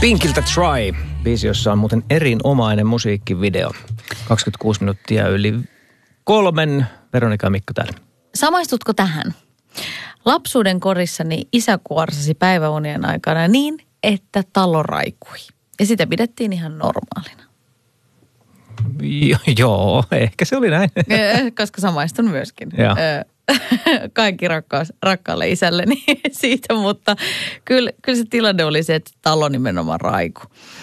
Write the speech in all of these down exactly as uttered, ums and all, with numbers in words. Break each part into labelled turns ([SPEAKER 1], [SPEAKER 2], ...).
[SPEAKER 1] Pinkiltä Try, biisi, jossa on muuten erinomainen musiikkivideo. kaksikymmentäkuusi minuuttia yli kolmen. Veronika ja Mikko täällä.
[SPEAKER 2] Samaistutko tähän? Lapsuuden korissani isä kuorsasi päiväunien aikana niin, että talo raikui. Ja sitä pidettiin ihan normaalina.
[SPEAKER 1] Jo, joo, ehkä se oli näin.
[SPEAKER 2] Koska samaistun myöskin.
[SPEAKER 1] Joo.
[SPEAKER 2] Kaikki rakkaus, rakkaalle isälleni siitä, mutta kyllä, kyllä se tilanne oli se, että talo nimenomaan raiku.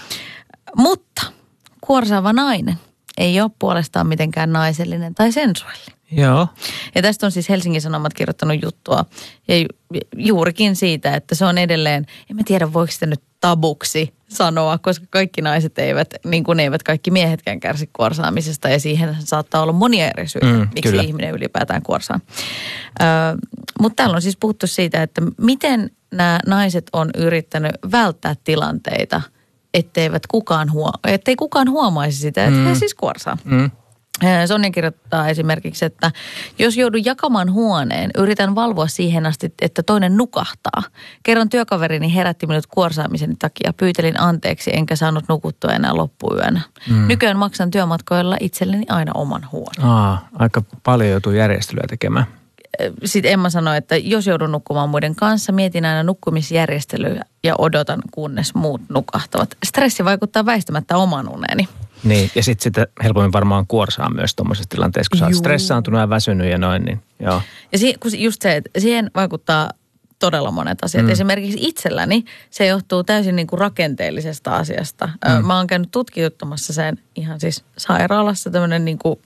[SPEAKER 2] Mutta kuorsaava nainen ei ole puolestaan mitenkään naisellinen tai sensuellinen.
[SPEAKER 1] Joo.
[SPEAKER 2] Ja tästä on siis Helsingin Sanomat kirjoittanut juttua ja ju- juurikin siitä, että se on edelleen, en mä tiedä voiko sitä nyt tabuksi sanoa, koska kaikki naiset eivät, niin kuin eivät kaikki miehetkään kärsi kuorsaamisesta ja siihen saattaa olla monia eri syitä, mm, miksi kyllä. ihminen ylipäätään kuorsaa. Ö, mutta täällä on siis puhuttu siitä, että miten nämä naiset on yrittänyt välttää tilanteita, etteivät kukaan huo- ettei kukaan huomaisi sitä, että mm. he siis kuorsaa. Mm. Sonja kirjoittaa esimerkiksi, että jos joudun jakamaan huoneen, yritän valvoa siihen asti, että toinen nukahtaa. Kerran työkaverini herätti minut kuorsaamisen takia. Pyytelin anteeksi, enkä saanut nukuttua enää loppuyönä. Mm. Nykyään maksan työmatkoilla itselleni aina oman huoneen.
[SPEAKER 1] Aa, aika paljon joutuu järjestelyä tekemään.
[SPEAKER 2] Sitten Emma sanoi, että jos joudun nukkumaan muiden kanssa, mietin aina nukkumisjärjestelyä ja odotan, kunnes muut nukahtavat. Stressi vaikuttaa väistämättä oman uneni.
[SPEAKER 1] Niin, ja sitten sitä helpommin varmaan kuorsaa myös tuommoisessa tilanteessa, kun sä oot stressaantunut ja väsynyt ja noin, niin joo.
[SPEAKER 2] Ja si- kun just se, että siihen vaikuttaa todella monet asiat. Mm. Esimerkiksi itselläni se johtuu täysin niin kuin rakenteellisesta asiasta. Mm. Mä oon käynyt tutkituttamassa sen ihan siis sairaalassa, tämmöinen niin kuin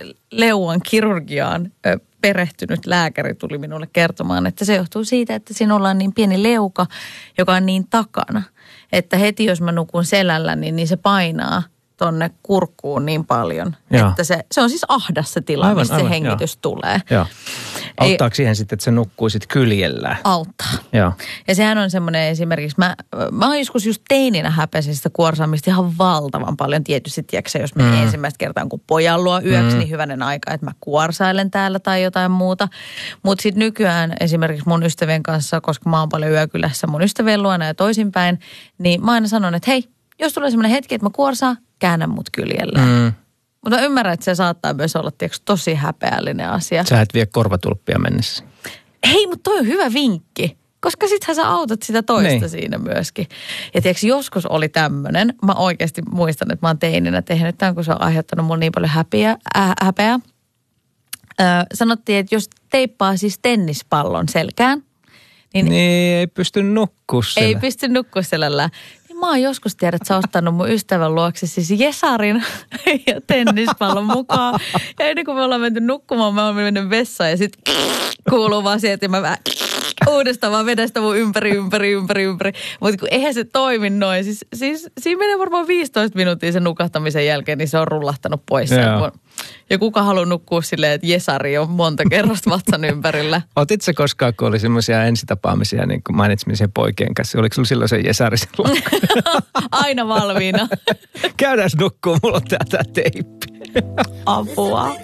[SPEAKER 2] leuan kirurgiaan perehtynyt lääkäri tuli minulle kertomaan, että se johtuu siitä, että sinulla on niin pieni leuka, joka on niin takana, että heti jos mä nukun selällä, niin, niin se painaa tonne kurkkuun niin paljon, joo. että se, se on siis ahdas se tila, aivan, missä aivan, se hengitys joo. tulee.
[SPEAKER 1] Joo. Auttaako Ei, siihen sitten, että se nukkuisit kyljellään?
[SPEAKER 2] Auttaa.
[SPEAKER 1] Joo.
[SPEAKER 2] Ja sehän on semmoinen esimerkiksi, mä, mä oon joskus just teininä häpesin sitä kuorsaamista ihan valtavan paljon. Tietysti, tiedätkö jos menen mm. ensimmäistä kertaa kun pojan luo yöksi, mm. niin hyvänen aika, että mä kuorsailen täällä tai jotain muuta. Mutta sitten nykyään esimerkiksi mun ystävien kanssa, koska mä oon paljon yökylässä mun ystävien luona ja toisinpäin, niin mä aina sanon, että hei, jos tulee semmoinen hetki, että mä kuorsaan, käännä mut kyljellään. Mm. Mutta ymmärrän, että se saattaa myös olla tiiäks, tosi häpeällinen asia.
[SPEAKER 1] Sä et vie korvatulppia mennessä.
[SPEAKER 2] Hei, mutta toi on hyvä vinkki, koska sittenhän sä autat sitä toista niin. siinä myöskin. Ja tiiäks, joskus oli tämmöinen, mä oikeasti muistan, että mä oon teininä tehnyt tämän, kun se on aiheuttanut mulle niin paljon häpeää. Äh, häpeää. Ö, sanottiin, että jos teippaa siis tennispallon selkään, niin,
[SPEAKER 1] niin ei pysty nukkua siellä.
[SPEAKER 2] Ei pysty nukkua selällä. Mä oon joskus tiedä, että sä oot ostanut mun ystävän luokse siis Jesarin ja tennispallon mukaan. Ja ennen kuin me ollaan menty nukkumaan, mä oon mennyt vessaan ja sit kuuluu vaan sieltä ja mä uudestaan vaan vedän sitä mun ympäri, ympäri, ympäri, ympäri. Mutta kun eihän se toimi noin. Siis, siis siinä menee varmaan viisitoista minuuttia sen nukahtamisen jälkeen, niin se on rullahtanut pois. Ja kuka haluaa nukkua silleen, että Jesari on monta kerrosta vatsan ympärillä.
[SPEAKER 1] Otit sä koskaan, kun oli semmoisia ensitapaamisia, niin kuin mainitsemisia poikien kanssa? Oliko sulla silloin se Jesari sen lakka?
[SPEAKER 2] Aina valmiina.
[SPEAKER 1] Käydään nukkuu, mulla on tää teippi.
[SPEAKER 2] Apua.